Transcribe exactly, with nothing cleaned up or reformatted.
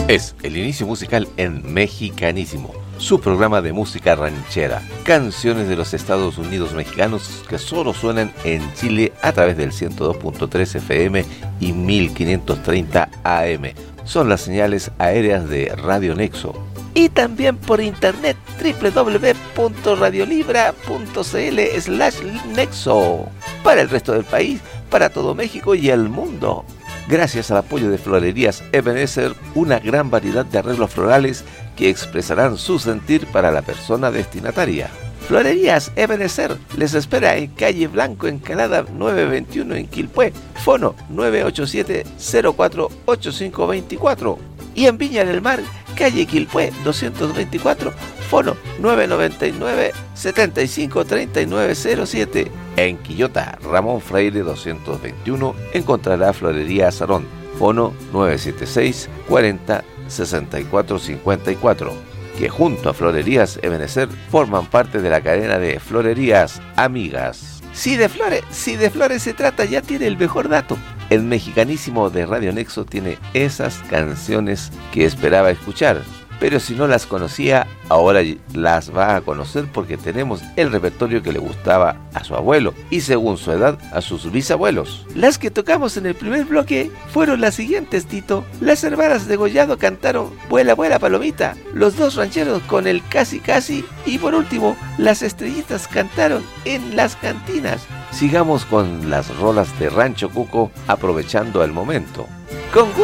Es el inicio musical en Mexicanísimo, su programa de música ranchera, canciones de los Estados Unidos mexicanos que solo suenan en Chile a través del ciento dos punto tres F M y mil quinientos treinta A M. Son las señales aéreas de Radio Nexo. Y también por internet doble u doble u doble u punto radiolibra punto c l slash nexo. Para el resto del país, para todo México y el mundo. Gracias al apoyo de Florerías Ebenezer, una gran variedad de arreglos florales que expresarán su sentir para la persona destinataria. Florerías Ebenezer les espera en calle Blanco Encalada nueve veintiuno en Quilpué, fono nueve ocho siete cero cuatro ocho cinco dos cuatro. Y en Viña del Mar, calle Quilpué doscientos veinticuatro, fono nueve nueve nueve siete cinco tres nueve cero siete. En Quillota, Ramón Freire doscientos veintiuno, encontrará Florería Azarón, fono nueve siete seis cuarenta sesenta y cuatro cincuenta y cuatro, que junto a Florerías Ebenezer forman parte de la cadena de Florerías Amigas. Si de flores, si de flores se trata, ya tiene el mejor dato. El Mexicanísimo de Radio Nexo tiene esas canciones que esperaba escuchar, pero si no las conocía, ahora las va a conocer porque tenemos el repertorio que le gustaba a su abuelo y, según su edad, a sus bisabuelos. Las que tocamos en el primer bloque fueron las siguientes, Tito. Las hermanas de Gollado cantaron Vuela, vuela, palomita, los dos rancheros con el Casi Casi y, por último, las estrellitas cantaron En las cantinas. Sigamos con las rolas de Rancho Cuco, aprovechando el momento. Con